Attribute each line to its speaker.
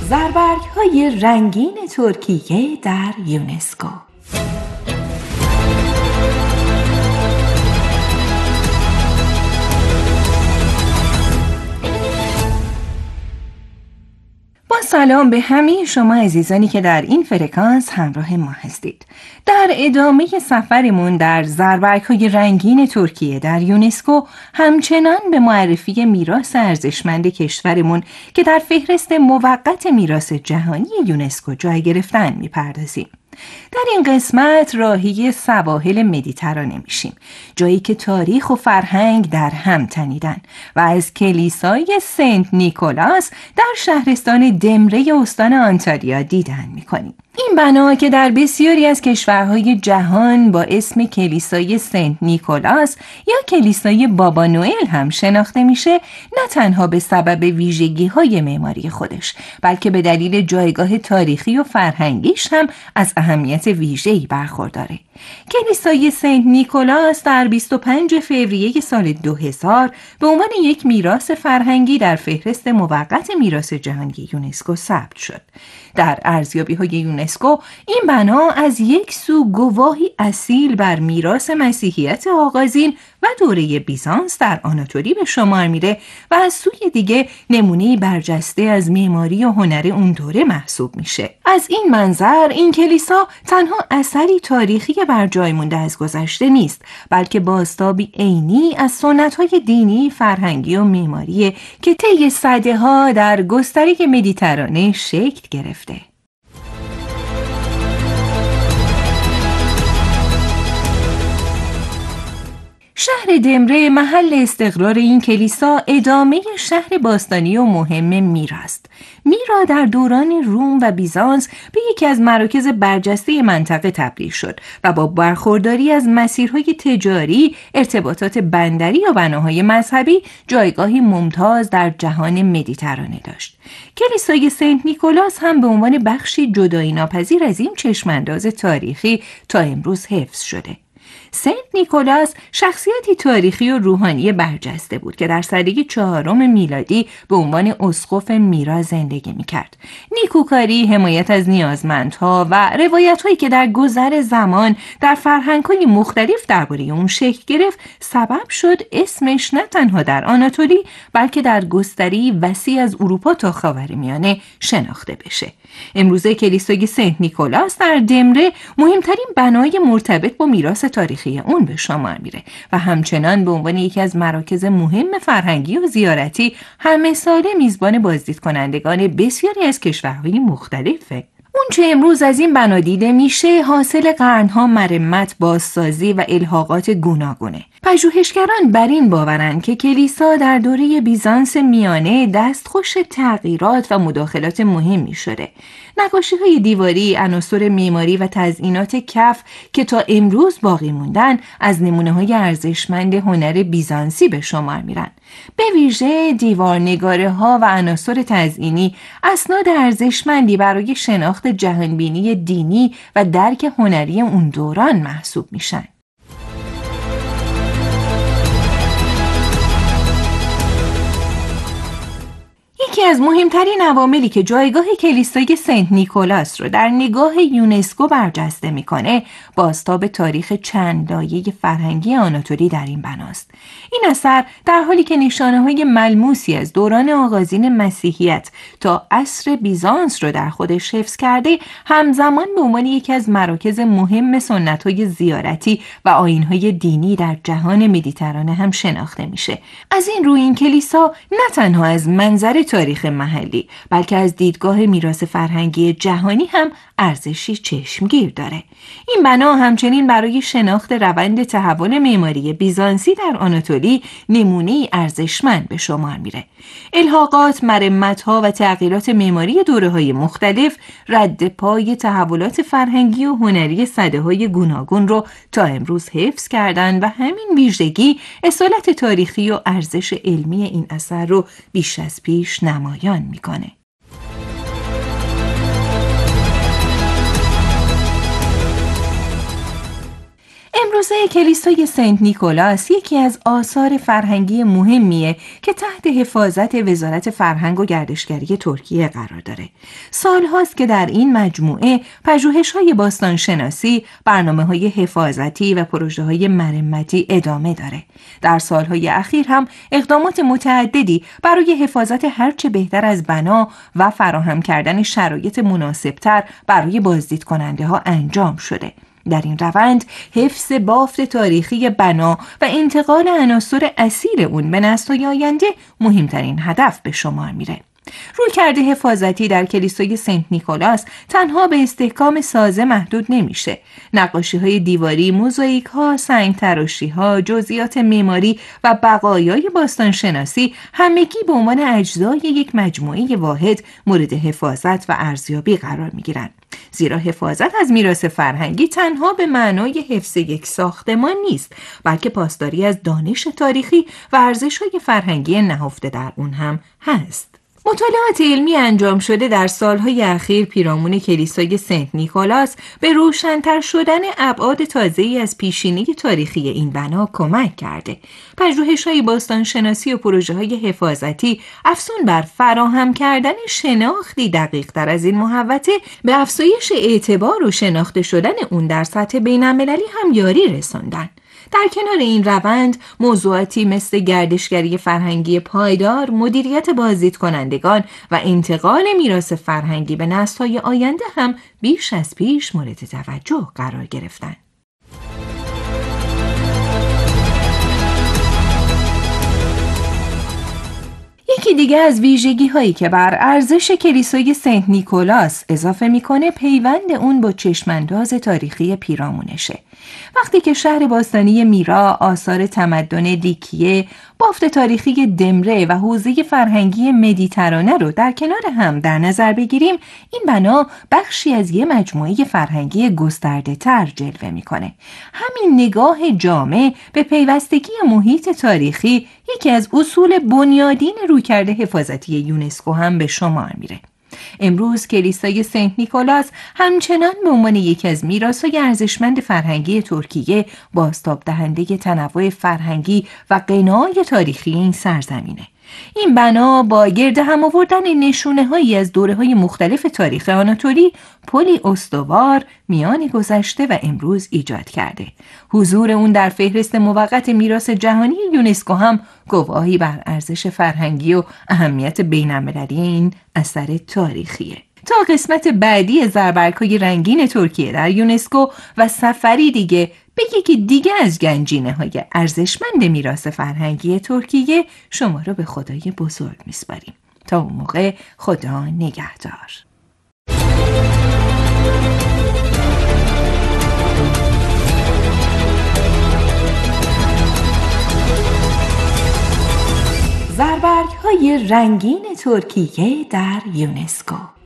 Speaker 1: زربرگ‌های رنگین ترکیه در یونسکو. با سلام به همه شما عزیزانی که در این فرکانس همراه ما هستید. در ادامه سفرمون در زربرگ‌های رنگین ترکیه در یونسکو همچنان به معرفی میراث ارزشمند کشورمون که در فهرست موقت میراث جهانی یونسکو جای گرفتن میپردازیم. در این قسمت راهی سواحل مدیترانه میشیم، جایی که تاریخ و فرهنگ در هم تنیدن و از کلیسای سنت نیکولاس در شهرستان دمره استان آنتالیا دیدن میکنیم. این بنا که در بسیاری از کشورهای جهان با اسم کلیسای سنت نیکولاس یا کلیسای بابا نوئل هم شناخته میشه، نه تنها به سبب ویژگی‌های معماری خودش، بلکه به دلیل جایگاه تاریخی و فرهنگیش هم از اهمیت ویژه‌ای برخورداره. کلیسای سنت نیکولاس در 25 فوریه سال 2000 به عنوان یک میراث فرهنگی در فهرست موقت میراث جهانی یونسکو ثبت شد. در ارزیابی‌های یونسکو این بنا از یک سو گواهی اصیل بر میراث مسیحیت آغازین و دوره بیزانس در آناتولی به شمار میره و از سوی دیگه نمونه‌ای برجسته از معماری و هنر اون دوره محسوب میشه. از این منظر این کلیسا تنها اثری تاریخی بر جای مونده از گذشته نیست، بلکه بازتابی عینی از سنت‌های دینی، فرهنگی و معماری که طی سده‌ها در گستره مدیترانه شکل گرفته. شهر دمره محل استقرار این کلیسا ادامه شهر باستانی و مهم میر است. میرا در دوران روم و بیزانس به یکی از مراکز برجسته منطقه تبدیل شد و با برخورداری از مسیرهای تجاری، ارتباطات بندری و بناهای مذهبی جایگاهی ممتاز در جهان مدیترانه داشت. کلیسای سنت نیکولاس هم به عنوان بخشی جدایی ناپذیر از این چشمانداز تاریخی تا امروز حفظ شده. سنت نیکولاس شخصیتی تاریخی و روحانی برجسته بود که در سده 4 میلادی به عنوان اسقف میرا زندگی میکرد. نیکوکاری، حمایت از نیازمندها و روایت‌هایی که در گذر زمان در فرهنگ‌های مختلف درباره اون شکل گرفت سبب شد اسمش نه تنها در آناتولی بلکه در گستری وسیع از اروپا تا خاورمیانه شناخته بشه. امروزه کلیسای سنت نیکولاس در دمره مهمترین بنای مرتبط با میراث تاریخی اون به شمار میره و همچنان به عنوان یکی از مراکز مهم فرهنگی و زیارتی همه ساله میزبان بازدید کنندگان بسیاری از کشورهای مختلفه. اون چه امروز از این بنا دیده میشه حاصل قرنها مرمت، بازسازی و الحاقات گوناگونه. پژوهشگران بر این باورند که کلیسا در دوره بیزانس میانه دستخوش تغییرات و مداخلات مهمی شده. نقاشی‌های دیواری، عناصر معماری و تزئینات کف که تا امروز باقی موندن از نمونه‌های ارزشمند هنر بیزانسی به شمار میرن. به ویژه دیوارنگاره‌ها و عناصر تزئینی اسناد ارزشمندی برای شناخت جهانبینی دینی و درک هنری اون دوران محسوب میشن. یکی از مهمترین عواملی که جایگاه کلیسای سنت نیکولاس رو در نگاه یونسکو برجسته میکنه بازتاب تاریخ چند لایه فرهنگی آناتولی در این بناست. این اثر در حالی که نشانه‌های ملموسی از دوران آغازین مسیحیت تا عصر بیزانس رو در خودش حفظ کرده، همزمان به عنوان یکی از مراکز مهم سنت‌های زیارتی و آیین‌های دینی در جهان مدیترانه هم شناخته میشه. از این رو این کلیسا نه تنها از منظر تاریخ محلی بلکه از دیدگاه میراث فرهنگی جهانی هم ارزشی چشمگیر داره. این بنا همچنین برای شناخت روند تحول معماری بیزانسی در آناتولی نمونه‌ای ارزشمند به شمار میره. الحاقات، مرمت‌ها و تغییرات معماری دوره‌های مختلف رد پای تحولات فرهنگی و هنری سده‌های گوناگون رو تا امروز حفظ کردن و همین ویژگی اصالت تاریخی و ارزش علمی این اثر رو بیش از پیش نمایان میکنه. امروزه کلیسای سنت نیکولاس یکی از آثار فرهنگی مهمیه که تحت حفاظت وزارت فرهنگ و گردشگری ترکیه قرار داره. سالهاست که در این مجموعه پژوهش‌های باستانشناسی، برنامه‌های حفاظتی و پروژه‌های مرمتی ادامه داره. در سالهای اخیر هم اقدامات متعددی برای حفاظت هرچه بهتر از بنا و فراهم کردن شرایط مناسبتر برای بازدید کننده ها انجام شده. در این روند حفظ بافت تاریخی بنا و انتقال عناصر اصیل اون به نسل‌های آینده مهمترین هدف به شمار میره. رویکرد حفاظتی در کلیسای سنت نیکولاس تنها به استحکام سازه محدود نمیشه. نقاشی‌های دیواری، موزاییک‌ها، سنگ‌تراشی‌ها، جزئیات معماری و بقایای باستانشناسی همگی به عنوان اجزای یک مجموعه واحد مورد حفاظت و ارزیابی قرار می‌گیرند. زیرا حفاظت از میراث فرهنگی تنها به معنای حفظ یک ساختمان نیست، بلکه پاسداری از دانش تاریخی و ارزش‌های فرهنگی نهفته در اون هم هست. مطالعات علمی انجام شده در سالهای اخیر پیرامون کلیسای سنت نیکولاس به روشن‌تر شدن ابعاد تازه‌ای از پیشینه تاریخی این بنا کمک کرده. پژوهش‌های باستانشناسی و پروژه‌های حفاظتی افزون بر فراهم کردن شناختی دقیق‌تر از این محوطه به افزایش اعتبار و شناخته شدن اون در سطح بین‌المللی هم یاری رساندن. در کنار این روند، موضوعاتی مثل گردشگری فرهنگی پایدار، مدیریت بازدید کنندگان و انتقال میراث فرهنگی به نسل‌های آینده هم بیش از پیش مورد توجه قرار گرفتند. یکی دیگه از ویژگی هایی که بر ارزش کلیسای سنت نیکولاس اضافه میکنه پیوند اون با چشمانداز تاریخی پیرامونشه. وقتی که شهر باستانی میرا، آثار تمدن لیکیه، بافت تاریخی دمره و حوزه فرهنگی مدیترانه رو در کنار هم در نظر بگیریم، این بنا بخشی از یه مجموعه فرهنگی گسترده تر جلوه میکنه. همین نگاه جامع به پیوستگی محیط تاریخی یکی از اصول بنیادین رویکرد حفاظتی یونسکو هم به شمار میره. امروز کلیسای سنت نیکولاس همچنان به عنوان یکی از میراث‌های ارزشمند فرهنگی ترکیه بازتاب دهنده تنوع فرهنگی و غنای تاریخی این سرزمینه. این بنا با گرد هم آوردن نشونه‌هایی از دوره‌های مختلف تاریخ آناتولی پلی استوار میان گذشته و امروز ایجاد کرده. حضور اون در فهرست موقت میراث جهانی یونسکو هم گواهی بر ارزش فرهنگی و اهمیت بین‌المللی این اثر تاریخیه. تا قسمت بعدی زربرگ‌های رنگین ترکیه در یونسکو و سفری دیگه به یکی دیگه از گنجینه‌های ارزشمند میراث فرهنگی ترکیه شما رو به خدای بزرگ میسپاریم. تا اون موقع خدا نگهدار. زربرگ‌های رنگین ترکیه در یونسکو.